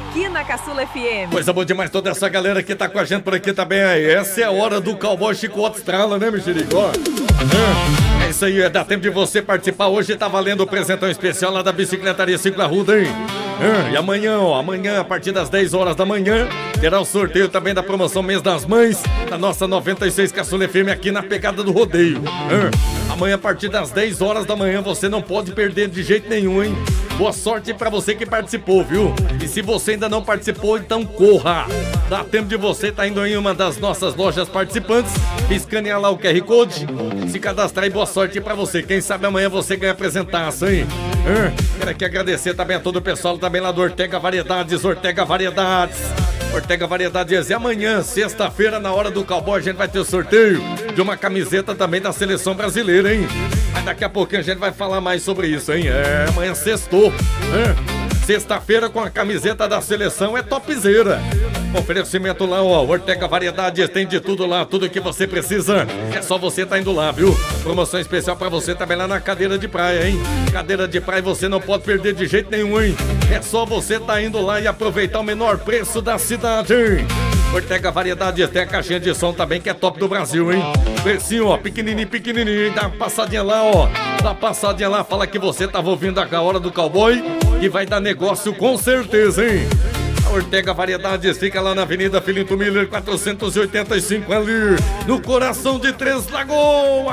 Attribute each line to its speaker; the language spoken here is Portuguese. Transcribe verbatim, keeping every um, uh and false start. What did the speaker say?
Speaker 1: aqui na Caçula F M.
Speaker 2: Coisa boa demais, toda essa galera que tá com a gente por aqui também aí. Essa é a hora do cowboy Chicote Estrala, né, mexerico? É, é isso aí, dá tempo de você participar. Hoje tá valendo o presentão especial lá da Bicicletaria Cinco Arruda, hein? É, e amanhã, ó, amanhã, a partir das dez horas da manhã, terá o sorteio também da promoção Mês das Mães, da nossa noventa e seis Caçula F M aqui na pegada do rodeio. É, amanhã, a partir das dez horas da manhã, você não pode perder de jeito nenhum, hein? Boa sorte pra você que participou, viu? E se você ainda não participou, então corra! Dá tempo de você estar tá indo em uma das nossas lojas participantes, escanear lá o Q R Code, se cadastrar e boa sorte pra você. Quem sabe amanhã você ganha apresentação, hein? É, quero aqui agradecer também a todo o pessoal também lá do Ortega Variedades, Ortega Variedades. Ortega Variedades, e amanhã, sexta-feira, na hora do cowboy, a gente vai ter o sorteio de uma camiseta também da seleção brasileira, hein? Mas daqui a pouquinho a gente vai falar mais sobre isso, hein? É, amanhã sextou, é. Sexta-feira com a camiseta da seleção é topzera. Oferecimento lá, ó, Ortega Variedades, tem de tudo lá, tudo que você precisa. É só você tá indo lá, viu? Promoção especial pra você também lá na cadeira de praia, hein? Cadeira de praia você não pode perder de jeito nenhum, hein? É só você tá indo lá e aproveitar o menor preço da cidade, hein? Ortega Variedades tem a caixinha de som também que é top do Brasil, hein? Precinho, ó, pequenininho, pequenininho, dá uma passadinha lá, ó. Dá uma passadinha lá, fala que você tava ouvindo a hora do cowboy e vai dar negócio com certeza, hein? A Ortega Variedades fica lá na Avenida Filinto Miller, quatrocentos e oitenta e cinco, ali no coração de Três Lagoas.